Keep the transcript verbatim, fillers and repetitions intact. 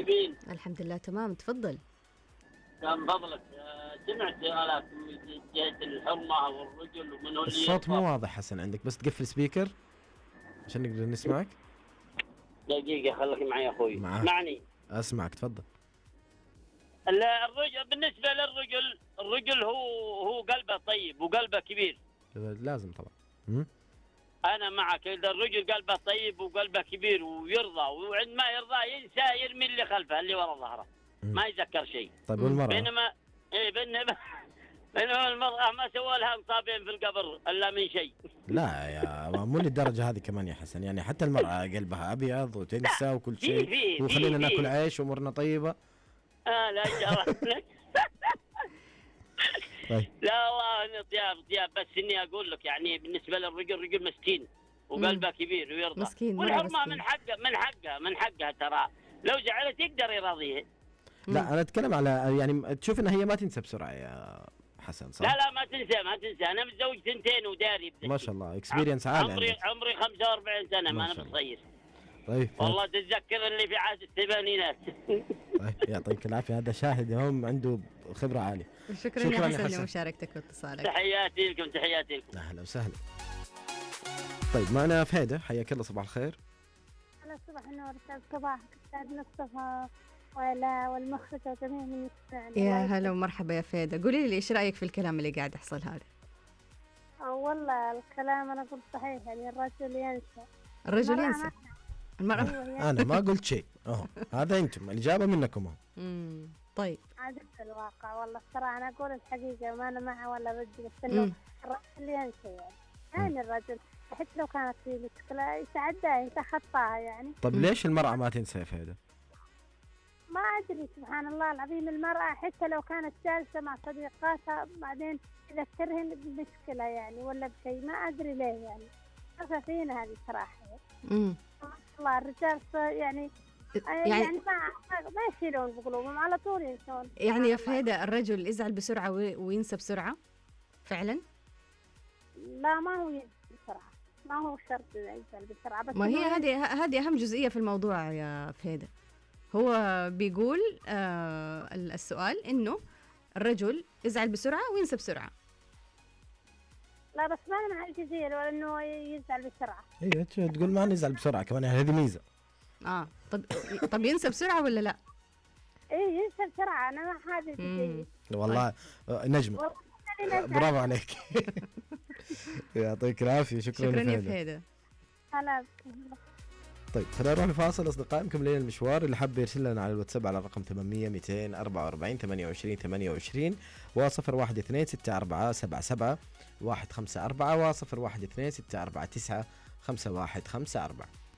طيبين؟ الحمد لله تمام، تفضل. كان فضلك آه، سمعت سؤالات من جهة الحرمة والرجل ومن هو اللي الصوت مو يرفض. واضح حسن عندك، بس تقفل سبيكر عشان نقدر نسمعك. دقيقة خليك معي يا أخوي، معاك. اسمعني. اسمعك تفضل. الرجل بالنسبة للرجل، الرجل هو هو قلبه طيب وقلبه كبير. لازم طبعا. مم. أنا معك، إذا الرجل قلبه طيب وقلبه كبير ويرضى، وعندما يرضى ينسى يرمي اللي خلفه اللي ورا ظهره، ما يتذكر شيء. طيب والمرأة؟ بينما إيه بينما بينما المرأة ما سوى لها مصابين في القبر إلا من شيء. لا يا مو للدرجة هذه كمان يا حسن، يعني حتى المرأة قلبها أبيض وتنسى وكل في- شيء، في- وخلينا في- ناكل في. عيش وأمورنا طيبة. آه لا إن شاء الله. طيب. لا والله أنا طياب طياب، بس إني أقول لك يعني بالنسبة للرجل، الرجل مسكين وقلبه كبير ويرضى. مسكين، مرة والحرمة مسكين. من حقه من حقه من حقها ترى، لو زعلت يقدر يراضيه. لا أنا أتكلم على يعني تشوف إن هي ما تنسى بسرعة يا حسن، صح؟ لا لا ما تنسى ما تنسى، أنا متزوج سنتين وداري بذكي. ما شاء الله اكسبيرينس عالي عمري عندك. عمري خمسة وأربعين سنة، ما ما أنا شاء الله. بصير. طيب والله تتذكر اللي في عهد الثمانينات. طيب يعطيك العافية، هذا شاهد يوم عنده خبرة عالية. شكرا, شكراً يا يا حسن حسن. لمشاركتك واتصالك. تحياتي لكم تحياتي لكم. أهلا وسهلا. طيب معنا فهيدة، حياك الله، صباح الخير. على صباح النور، أستاذ صباح، أستاذ مصطفى ولا والمخرج وجميع من يسمعني. يا هلا ومرحبا يا فايدة، قولي لي إيش رأيك في الكلام اللي قاعد يحصل هذا؟ والله الكلام أنا قلت صحيح، يعني الرجل ينسى، الرجل المرأة ينسى، ما- المرأة. أيوة ينسى. أنا ما قلت شيء، أهو هذا أنتم الإجابة منكم أهو. امم طيب. عادة الواقع، والله الصراحة أنا أقول الحقيقة، وما أنا معه ولا ضد، بس إنه مم. الرجل ينسى يعني. يعني الرجل حتى لو كانت في مشكلة يتعداها يتخطاها يعني. طب ليش المرأة ما تنسى يا فهيدة؟ ما أدري، سبحان الله العظيم، المرأة حتى لو كانت جالسة مع صديقاتها بعدين تذكرهن بمشكلة يعني ولا بشيء، ما أدري ليه يعني. خفة فينا هذه صراحة. امم الله الرجال يعني يعني يعني ما ما يشيلون بقلوبهم، على طول ينسون. يعني يا فهيدة الرجل يزعل بسرعة وي- وينسى بسرعة فعلا؟ لا ما هو ينسى بسرعة، ما هو شرط ينسى بسرعة، بس ما هي إنه هذه هذه أهم جزئية في الموضوع يا فهيدة. هو بيقول آه السؤال إنه الرجل يزعل بسرعة وينسى بسرعة. لا بس ما أنا مع الجزيرة ولا إنه يزعل بسرعة. ايوه تقول ما نزعل بسرعة كمان، يعني هذه ميزة. اه طب طب ينسى بسرعة ولا لا؟ إيه ينسى بسرعة، أنا مع هذه الجزيرة. والله آه، نجمة، والله أنا نزعل. برافو عليك. يعطيك العافية، شكرا شكرا يا لفهيدة. فهيدة. هلا. طيب خلينا نروح لفاصل أصدقائي، مكملين المشوار. اللي حاب يرسل لنا على الواتساب على الرقم ثمانمية مئتين وأربعة وأربعين ثمانية وعشرين ثمانية وعشرين وصفر واحد اثنين ستة أربعة سبعة سبعة واحد خمسة أربعة وصفر واحد اثنين ستة أربعة تسعة خمسة واحد خمسة أربعة.